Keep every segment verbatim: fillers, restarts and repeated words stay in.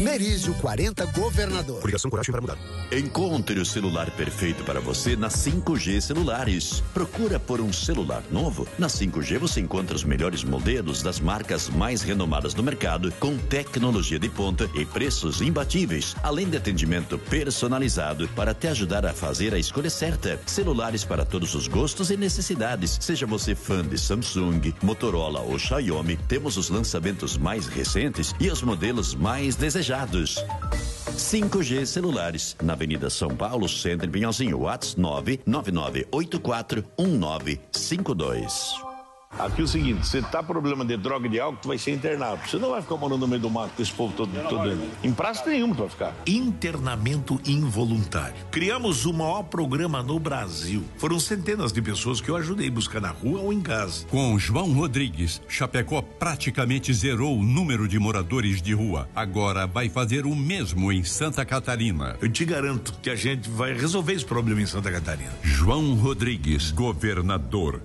Merizio quarenta, Governador. Obrigação, coragem para mudar. Encontre o celular perfeito para você na cinco G Celulares. Procura por um celular novo? Na cinco G você encontra os melhores modelos das marcas mais renomadas no mercado, com tecnologia de ponta e preços imbatíveis, além de atendimento personalizado para te ajudar a fazer a escolha certa. Celulares para todos os gostos e necessidades. Seja você fã de Samsung, Motorola ou Xiaomi, temos os lançamentos mais recentes e os modelos mais desejados. cinco G Celulares, na Avenida São Paulo, Centro em Pinhalzinho, WhatsApp nove nove nove oito quatro um nove cinco dois. Aqui é o seguinte, você tá problema de droga e de álcool, tu vai ser internado. Você não vai ficar morando no meio do mato com esse povo todo, todo ano. Em praça nenhuma tu vai ficar. Internamento involuntário. Criamos o maior programa no Brasil. Foram centenas de pessoas que eu ajudei a buscar na rua ou em casa. Com João Rodrigues, Chapecó praticamente zerou o número de moradores de rua. Agora vai fazer o mesmo em Santa Catarina. Eu te garanto que a gente vai resolver esse problema em Santa Catarina. João Rodrigues, governador.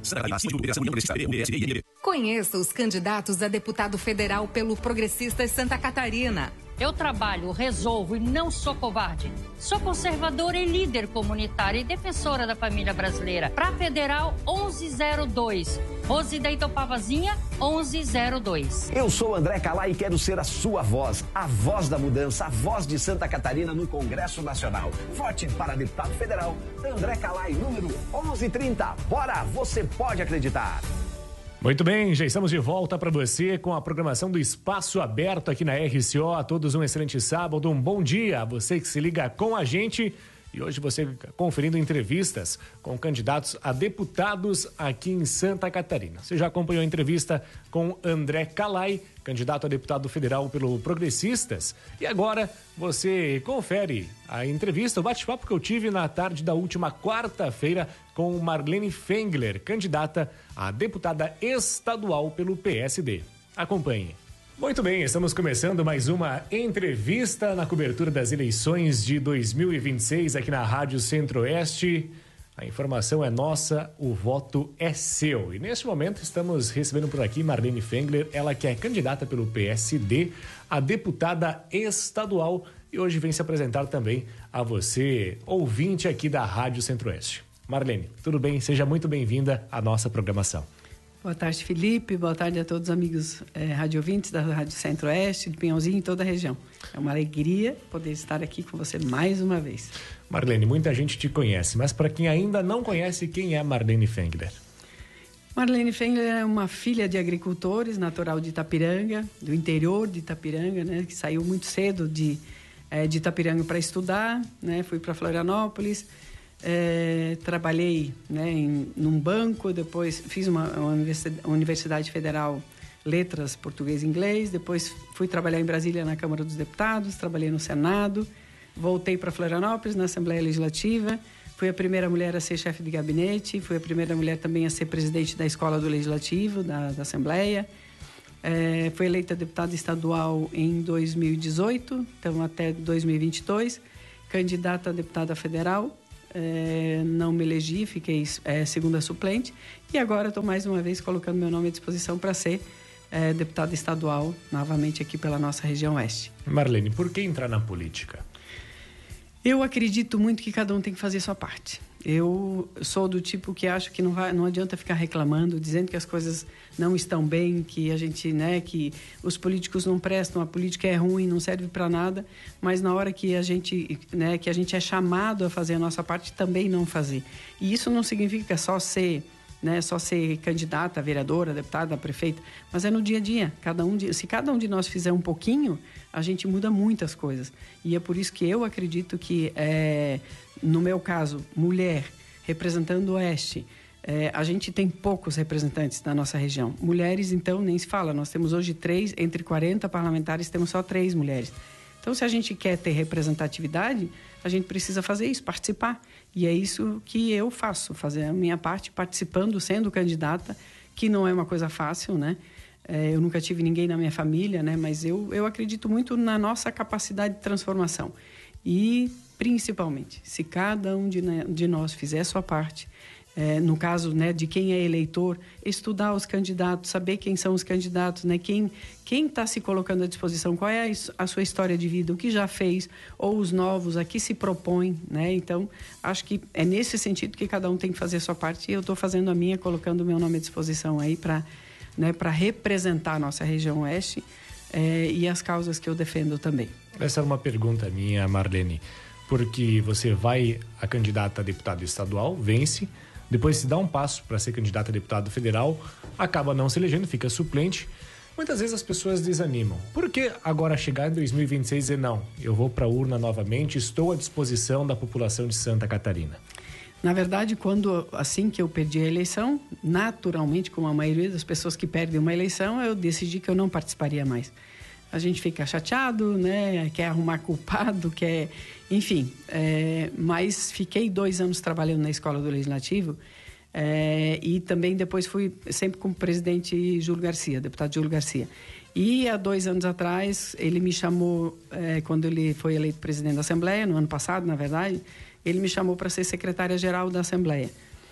Conheça os candidatos a deputado federal pelo Progressistas Santa Catarina. Eu trabalho, resolvo e não sou covarde. Sou conservadora e líder comunitária e defensora da família brasileira. Para Federal, onze zero dois. Rose da Itopavazinha, onze zero dois. Eu sou André Calai e quero ser a sua voz, a voz da mudança, a voz de Santa Catarina no Congresso Nacional. Vote para deputado federal, André Calai, número onze trinta. Bora, você pode acreditar. Muito bem, já estamos de volta para você com a programação do Espaço Aberto aqui na R C O. A todos um excelente sábado, um bom dia a você que se liga com a gente. E hoje você conferindo entrevistas com candidatos a deputados aqui em Santa Catarina. Você já acompanhou a entrevista com André Calai, candidato a deputado federal pelo Progressistas. E agora você confere a entrevista, o bate-papo que eu tive na tarde da última quarta-feira com Marlene Fengler, candidata a deputada estadual pelo P S D. Acompanhe. Muito bem, estamos começando mais uma entrevista na cobertura das eleições de dois mil e vinte e seis aqui na Rádio Centro-Oeste. A informação é nossa, o voto é seu. E neste momento estamos recebendo por aqui Marlene Fengler, ela que é candidata pelo P S D a deputada estadual e hoje vem se apresentar também a você, ouvinte aqui da Rádio Centro-Oeste. Marlene, tudo bem? Seja muito bem-vinda à nossa programação. Boa tarde, Felipe. Boa tarde a todos os amigos eh, radiovintes da Rádio Centro-Oeste, de Pinhalzinho e toda a região. É uma alegria poder estar aqui com você mais uma vez. Marlene, muita gente te conhece, mas para quem ainda não conhece, quem é Marlene Fengler? Marlene Fengler é uma filha de agricultores, natural de Itapiranga, do interior de Itapiranga, né, que saiu muito cedo de, eh, de Itapiranga para estudar, né, fui para Florianópolis. É, trabalhei, né, em, num banco, depois fiz uma, uma universidade, universidade Federal, Letras, Português e Inglês, depois fui trabalhar em Brasília na Câmara dos Deputados, trabalhei no Senado, voltei para Florianópolis, na Assembleia Legislativa, fui a primeira mulher a ser chefe de gabinete, fui a primeira mulher também a ser presidente da Escola do Legislativo, da, da Assembleia, é, fui eleita deputada estadual em dois mil e dezoito, então até dois mil e vinte e dois, candidata a deputada federal. É, não me elegi, fiquei é, segunda suplente e agora estou mais uma vez colocando meu nome à disposição para ser é, deputada estadual novamente aqui pela nossa região oeste. Marlene, por que entrar na política? Eu acredito muito que cada um tem que fazer sua parte. Eu sou do tipo que acho que não, vai, não adianta ficar reclamando, dizendo que as coisas não estão bem, que a gente, né, que os políticos não prestam, a política é ruim, não serve para nada, mas na hora que a gente, né, que a gente é chamado a fazer a nossa parte, também não fazer. E isso não significa só ser, né, só ser candidata, vereadora, deputada, prefeita, mas é no dia a dia. Cada um de, se cada um de nós fizer um pouquinho, a gente muda muitas coisas. E é por isso que eu acredito que, é, no meu caso, mulher representando o Oeste, é, a gente tem poucos representantes da nossa região. Mulheres, então, nem se fala. Nós temos hoje três, entre quarenta parlamentares, temos só três mulheres. Então, se a gente quer ter representatividade, a gente precisa fazer isso, participar. E é isso que eu faço, fazer a minha parte participando, sendo candidata, que não é uma coisa fácil, né? É, eu nunca tive ninguém na minha família, né? Mas eu, eu acredito muito na nossa capacidade de transformação. E, principalmente, se cada um de, de nós fizer a sua parte, É, no caso, né, de quem é eleitor, estudar os candidatos, saber quem são os candidatos, né, quem quem está se colocando à disposição, qual é a, a sua história de vida, o que já fez, ou os novos, a que se propõe, né? Então, acho que é nesse sentido que cada um tem que fazer a sua parte, e eu estou fazendo a minha, colocando o meu nome à disposição aí para, né, para representar a nossa região oeste é, e as causas que eu defendo também. Essa era uma pergunta minha, Marlene, porque você vai a candidata a deputado estadual, vence, depois se dá um passo para ser candidata a deputado federal, acaba não se elegendo, fica suplente. Muitas vezes as pessoas desanimam. Por que agora chegar em dois mil e vinte e seis e dizer, não, eu vou para a urna novamente, estou à disposição da população de Santa Catarina? Na verdade, quando assim que eu perdi a eleição, naturalmente, como a maioria das pessoas que perdem uma eleição, eu decidi que eu não participaria mais. A gente fica chateado, né? Quer arrumar culpado, quer... Enfim, é... mas fiquei dois anos trabalhando na Escola do Legislativo é... e também depois fui sempre com o presidente Júlio Garcia, deputado Júlio Garcia. E há dois anos atrás, ele me chamou, é... quando ele foi eleito presidente da Assembleia, no ano passado, na verdade, ele me chamou para ser secretária-geral da Assembleia.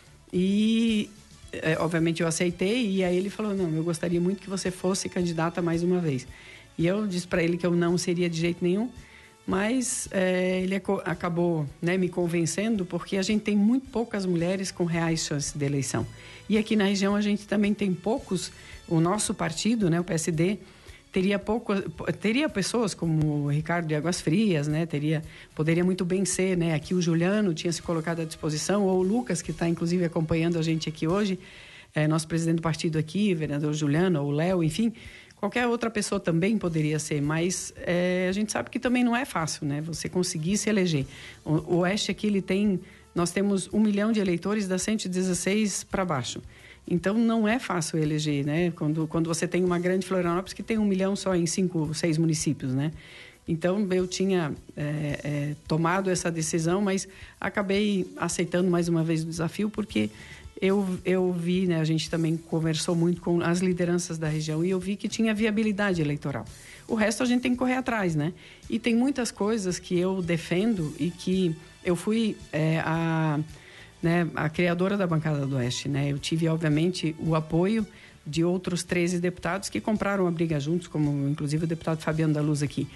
E, é, obviamente, eu aceitei e aí ele falou, não, eu gostaria muito que você fosse candidata mais uma vez. E eu disse para ele que eu não seria de jeito nenhum, mas é, ele acabou, né, me convencendo, porque a gente tem muito poucas mulheres com reais chances de eleição. E aqui na região a gente também tem poucos, o nosso partido, né, o P S D, teria, pouco, teria pessoas como o Ricardo de Águas Frias, né, teria, poderia muito bem ser, né, aqui o Juliano tinha se colocado à disposição, ou o Lucas, que está inclusive acompanhando a gente aqui hoje, é, nosso presidente do partido aqui, vereador Juliano, ou o Léo, enfim... Qualquer outra pessoa também poderia ser, mas é, a gente sabe que também não é fácil, né? Você conseguir se eleger. O, o Oeste aqui, ele tem... Nós temos um milhão de eleitores da cento e dezesseis para baixo. Então, não é fácil eleger, né? Quando, quando você tem uma grande Florianópolis que tem um milhão só em cinco, seis municípios, né? Então, eu tinha é, é, tomado essa decisão, mas acabei aceitando mais uma vez o desafio, porque... Eu, eu vi, né, a gente também conversou muito com as lideranças da região e eu vi que tinha viabilidade eleitoral. O resto a gente tem que correr atrás, né? E tem muitas coisas que eu defendo e que eu fui é, a, né, a criadora da bancada do Oeste, né? Eu tive, obviamente, o apoio de outros treze deputados que compraram a briga juntos, como inclusive o deputado Fabiano da Luz aqui,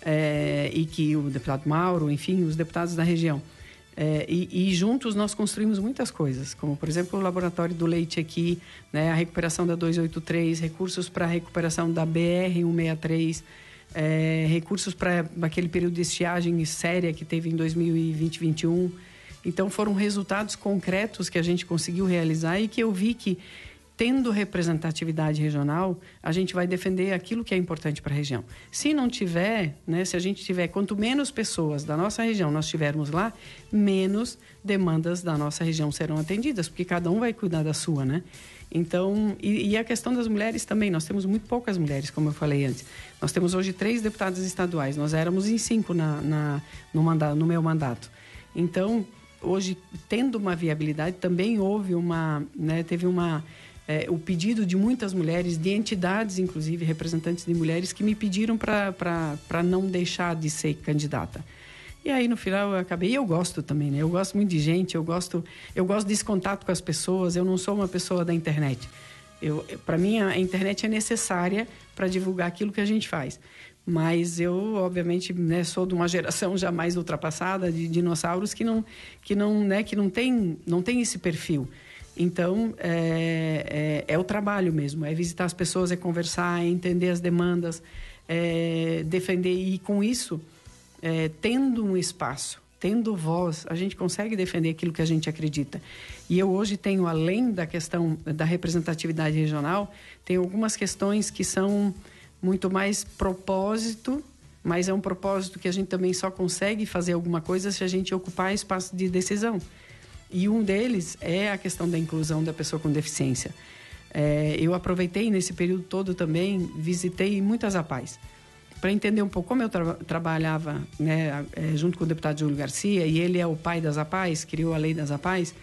é, e que o deputado Mauro, enfim, os deputados da região. É, e, e juntos nós construímos muitas coisas, como, por exemplo, o laboratório do leite aqui, né, a recuperação da duzentos e oitenta e três, recursos para a recuperação da B R cento e sessenta e três, é, recursos para aquele período de estiagem séria que teve em dois mil e vinte, dois mil e vinte e um. Então, foram resultados concretos que a gente conseguiu realizar e que eu vi que, tendo representatividade regional, a gente vai defender aquilo que é importante para a região. Se não tiver, né, se a gente tiver, quanto menos pessoas da nossa região nós tivermos lá, menos demandas da nossa região serão atendidas, porque cada um vai cuidar da sua, né? Então, e, e a questão das mulheres também, nós temos muito poucas mulheres, como eu falei antes. Nós temos hoje três deputadas estaduais, nós éramos em cinco na, na, no, mandato, no meu mandato. Então, hoje, tendo uma viabilidade, também houve uma, né, teve uma... É, o pedido de muitas mulheres, de entidades, inclusive representantes de mulheres, que me pediram para não deixar de ser candidata. E aí, no final, eu acabei... E eu gosto também, né? Eu gosto muito de gente, eu gosto, eu gosto desse contato com as pessoas, eu não sou uma pessoa da internet. Para mim, a internet é necessária para divulgar aquilo que a gente faz. Mas eu, obviamente, né, sou de uma geração já mais ultrapassada, de dinossauros, que não, que não, né, que não tem, não tem esse perfil. Então, é, é, é o trabalho mesmo, é visitar as pessoas, é conversar, é entender as demandas, é defender. E com isso, é, tendo um espaço, tendo voz, a gente consegue defender aquilo que a gente acredita. E eu hoje tenho, além da questão da representatividade regional, tenho algumas questões que são muito mais propósito, mas é um propósito que a gente também só consegue fazer alguma coisa se a gente ocupar espaço de decisão. E um deles é a questão da inclusão da pessoa com deficiência. É, eu aproveitei nesse período todo também, visitei muitas A P As, para entender um pouco como eu tra trabalhava, né, é, junto com o deputado Júlio Garcia, e ele é o pai das A P As, criou a lei das A P As.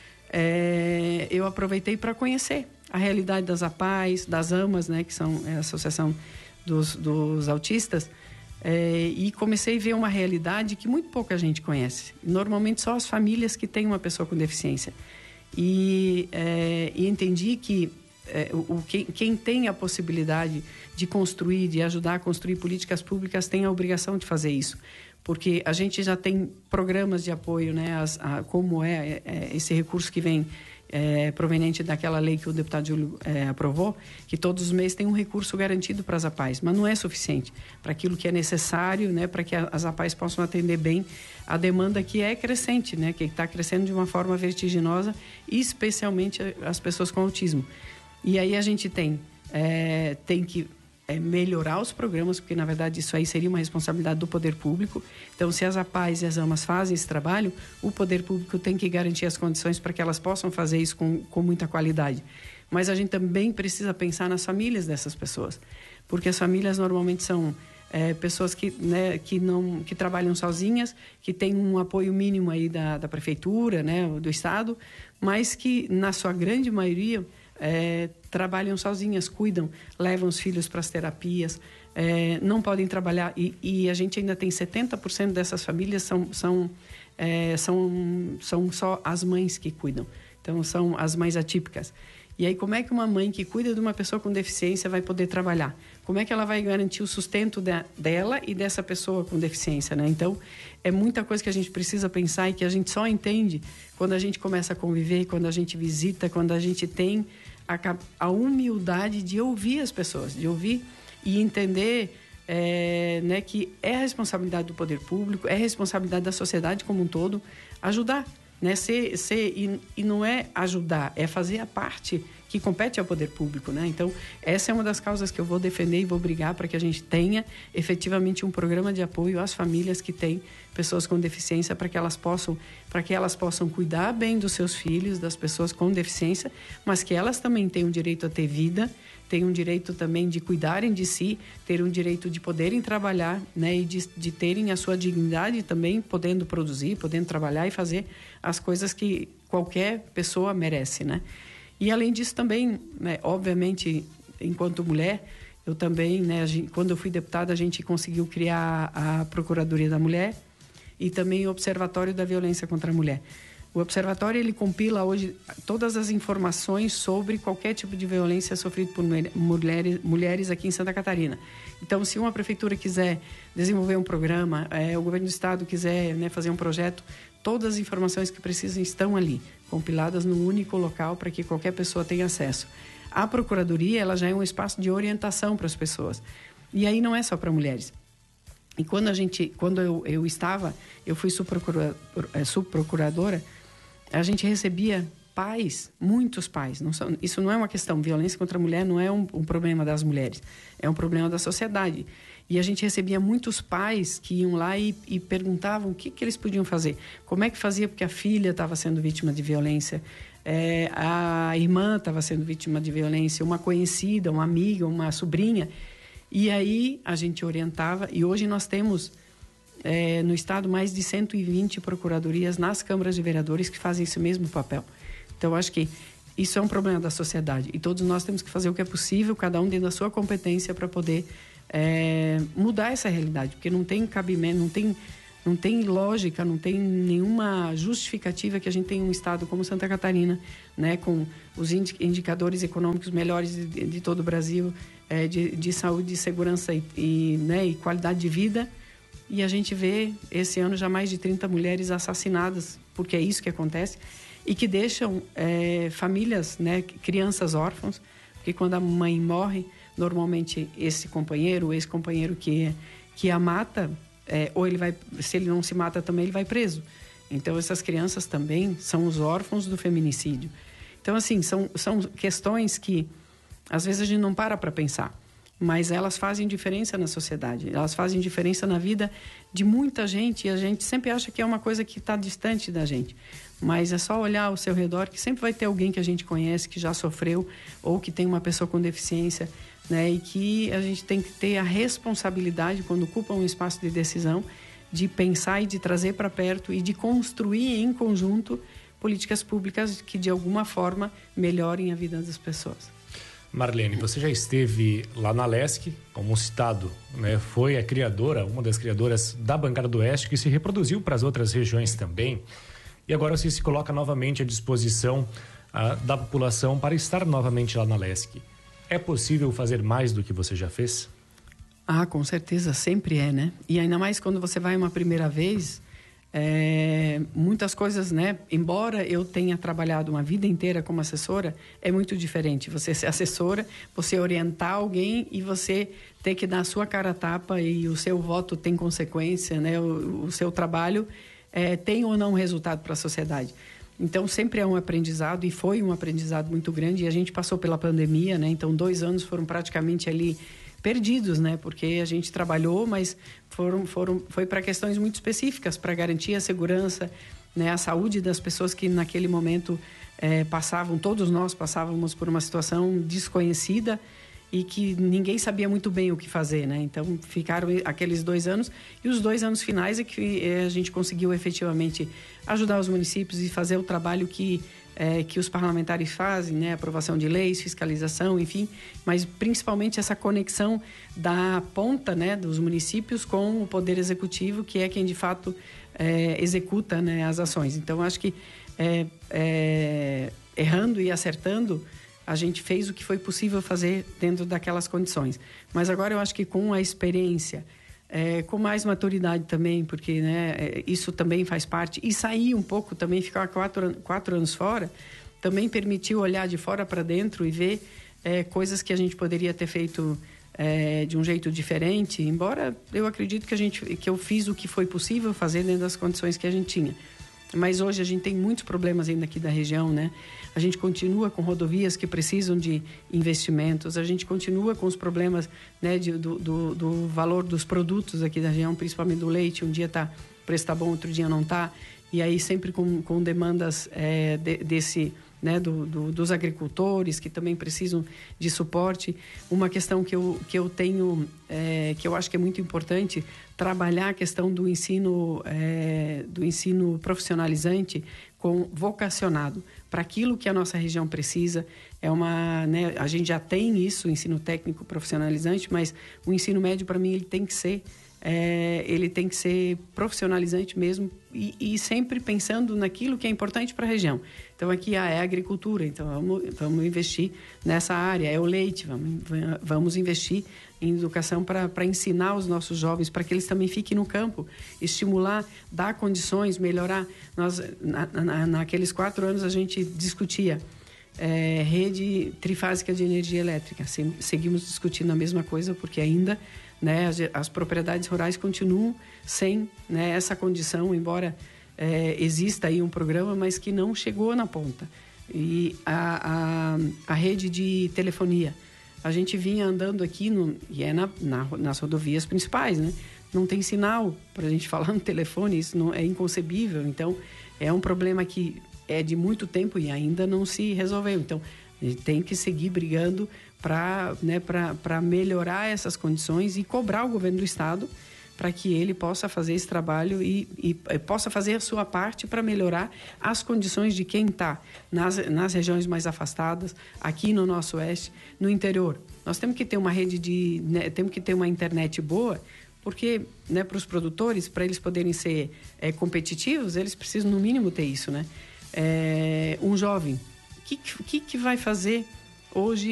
É, eu aproveitei para conhecer a realidade das A P As, das AMAs, né, que são a Associação dos, dos Autistas, É, e comecei a ver uma realidade que muito pouca gente conhece. Normalmente só as famílias que têm uma pessoa com deficiência. e, é, e entendi que é, o, quem, quem tem a possibilidade de construir, de ajudar a construir políticas públicas, tem a obrigação de fazer isso. Porque a gente já tem programas de apoio, né, as, a, como é, é esse recurso que vem é, proveniente daquela lei que o deputado Júlio é, aprovou, que todos os meses tem um recurso garantido para as A P A Es, mas não é suficiente para aquilo que é necessário, né, para que as A P A Es possam atender bem a demanda que é crescente, né, que está crescendo de uma forma vertiginosa, especialmente as pessoas com autismo. E aí a gente tem, é, tem que é, melhorar os programas, porque na verdade isso aí seria uma responsabilidade do poder público. Então, se as A P A Es e as AMAs fazem esse trabalho, o poder público tem que garantir as condições para que elas possam fazer isso com, com muita qualidade. Mas a gente também precisa pensar nas famílias dessas pessoas, porque as famílias normalmente são é, pessoas que, né, que, não, que trabalham sozinhas, que têm um apoio mínimo aí da, da prefeitura, né, do Estado, mas que, na sua grande maioria, É, trabalham sozinhas, cuidam, levam os filhos para as terapias, é, não podem trabalhar e, e a gente ainda tem setenta por cento dessas famílias são, são, é, são, são só as mães que cuidam, então são as mães atípicas. E aí como é que uma mãe que cuida de uma pessoa com deficiência vai poder trabalhar? Como é que ela vai garantir o sustento de, dela e dessa pessoa com deficiência, né? Então, é muita coisa que a gente precisa pensar e que a gente só entende quando a gente começa a conviver, quando a gente visita, quando a gente tem a, a humildade de ouvir as pessoas, de ouvir e entender é, né, que é responsabilidade do poder público, é responsabilidade da sociedade como um todo ajudar. Né? Ser, ser, e, e não é ajudar, é fazer a parte que compete ao poder público, né? Então, essa é uma das causas que eu vou defender e vou brigar para que a gente tenha efetivamente um programa de apoio às famílias que têm pessoas com deficiência, para que elas possam, para que elas possam cuidar bem dos seus filhos, das pessoas com deficiência, mas que elas também tenham direito a ter vida, têm um direito também de cuidarem de si, ter um direito de poderem trabalhar, né, e de, de terem a sua dignidade também, podendo produzir, podendo trabalhar e fazer as coisas que qualquer pessoa merece, né? E além disso também, né, obviamente, enquanto mulher, eu também, né, a gente, quando eu fui deputada, a gente conseguiu criar a Procuradoria da Mulher e também o Observatório da Violência contra a Mulher. O observatório, ele compila hoje todas as informações sobre qualquer tipo de violência sofrida por mulheres, mulheres aqui em Santa Catarina. Então, se uma prefeitura quiser desenvolver um programa, é, o governo do estado quiser, né, fazer um projeto, todas as informações que precisam estão ali, compiladas num único local para que qualquer pessoa tenha acesso. A Procuradoria, ela já é um espaço de orientação para as pessoas. E aí não é só para mulheres. E quando a gente, quando eu, eu estava, eu fui subprocura, subprocuradora, a gente recebia pais, muitos pais. Não são, isso não é uma questão, violência contra a mulher não é um, um problema das mulheres, é um problema da sociedade. E a gente recebia muitos pais que iam lá e, e perguntavam o que, que eles podiam fazer. Como é que fazia porque a filha estava sendo vítima de violência, é, a irmã estava sendo vítima de violência, uma conhecida, uma amiga, uma sobrinha. E aí a gente orientava, e hoje nós temos é, no estado mais de cento e vinte procuradorias nas câmaras de vereadores que fazem esse mesmo papel. Então, acho que isso é um problema da sociedade e todos nós temos que fazer o que é possível, cada um dentro da sua competência, para poder é, mudar essa realidade, porque não tem cabimento, não tem, não tem lógica, não tem nenhuma justificativa que a gente tenha um estado como Santa Catarina, né, com os indicadores econômicos melhores de, de todo o Brasil, é, de, de saúde, segurança e, e, né, e qualidade de vida, e a gente vê esse ano já mais de trinta mulheres assassinadas, porque é isso que acontece, e que deixam é, famílias, né, crianças órfãos, porque quando a mãe morre, normalmente esse companheiro, esse companheiro que, que a mata, é, ou ele vai, se ele não se mata também, ele vai preso. Então, essas crianças também são os órfãos do feminicídio. Então, assim, são, são questões que, às vezes, a gente não para para pensar, mas elas fazem diferença na sociedade, elas fazem diferença na vida de muita gente, e a gente sempre acha que é uma coisa que está distante da gente. Mas é só olhar ao seu redor que sempre vai ter alguém que a gente conhece, que já sofreu, ou que tem uma pessoa com deficiência, né? E que a gente tem que ter a responsabilidade, quando ocupa um espaço de decisão, de pensar e de trazer para perto e de construir em conjunto políticas públicas que, de alguma forma, melhorem a vida das pessoas. Marlene, você já esteve lá na Lesc, como citado, né? Foi a criadora, uma das criadoras da Bancada do Oeste, que se reproduziu para as outras regiões também. E agora você se coloca novamente à disposição uh, da população para estar novamente lá na Lesc. É possível fazer mais do que você já fez? Ah, com certeza, sempre é, né? E ainda mais quando você vai uma primeira vez, é, muitas coisas, né? Embora eu tenha trabalhado uma vida inteira como assessora, é muito diferente. Você ser assessora, você orientar alguém e você ter que dar a sua cara a tapa e o seu voto tem consequência, né? O, o seu trabalho é, tem ou não resultado para a sociedade. Então, sempre é um aprendizado, e foi um aprendizado muito grande. E a gente passou pela pandemia, né? Então, dois anos foram praticamente ali perdidos, né? Porque a gente trabalhou, mas foram, foram, foi para questões muito específicas, para garantir a segurança, né? A saúde das pessoas que naquele momento é, passavam, todos nós passávamos por uma situação desconhecida e que ninguém sabia muito bem o que fazer, né? Então, ficaram aqueles dois anos, e os dois anos finais é que a gente conseguiu efetivamente ajudar os municípios e fazer o trabalho que, é, que os parlamentares fazem, né? Aprovação de leis, fiscalização, enfim, mas principalmente essa conexão da ponta, né? Dos municípios com o Poder Executivo, que é quem de fato é, executa, né? As ações. Então, acho que é, é, errando e acertando, a gente fez o que foi possível fazer dentro daquelas condições. Mas agora eu acho que com a experiência, é, com mais maturidade também, porque, né, é, isso também faz parte, e sair um pouco também, ficar quatro, quatro anos fora, também permitiu olhar de fora para dentro e ver é, coisas que a gente poderia ter feito é, de um jeito diferente, embora eu acredito que, a gente, que eu fiz o que foi possível fazer dentro das condições que a gente tinha. Mas hoje a gente tem muitos problemas ainda aqui da região, né? A gente continua com rodovias que precisam de investimentos, a gente continua com os problemas, né, de, do, do, do valor dos produtos aqui da região, principalmente do leite. Um dia tá, o preço está bom, outro dia não está. E aí sempre com, com demandas é, de, desse... Né, do, do, dos agricultores, que também precisam de suporte. Uma questão que eu, que eu tenho, é, que eu acho que é muito importante, trabalhar a questão do ensino, é, do ensino profissionalizante com vocacionado, para aquilo que a nossa região precisa. É uma, né, a gente já tem isso, o ensino técnico profissionalizante, mas o ensino médio, para mim, ele tem que ser É, ele tem que ser profissionalizante mesmo e, e sempre pensando naquilo que é importante para a região. Então, aqui ah, é a agricultura, então vamos, vamos investir nessa área, é o leite, vamos, vamos investir em educação para ensinar os nossos jovens, para que eles também fiquem no campo, estimular, dar condições, melhorar. Nós, na, na, naqueles quatro anos, a gente discutia é, rede trifásica de energia elétrica. Se, seguimos discutindo a mesma coisa, porque ainda... Né, as, as propriedades rurais continuam sem, né, essa condição, embora é, exista aí um programa, mas que não chegou na ponta. E a, a, a rede de telefonia, a gente vinha andando aqui, no, e é na, na, nas rodovias principais, né? Não tem sinal para a gente falar no telefone, isso não, é inconcebível. Então, é um problema que é de muito tempo e ainda não se resolveu. Então, a gente tem que seguir brigando para, né, para melhorar essas condições e cobrar o governo do estado para que ele possa fazer esse trabalho e, e, e possa fazer a sua parte para melhorar as condições de quem está nas, nas regiões mais afastadas, aqui no nosso oeste, no interior. Nós temos que ter uma rede de... Né, temos que ter uma internet boa, porque, né, para os produtores, para eles poderem ser é, competitivos, eles precisam no mínimo ter isso, né? É, um jovem, o que, que, que vai fazer hoje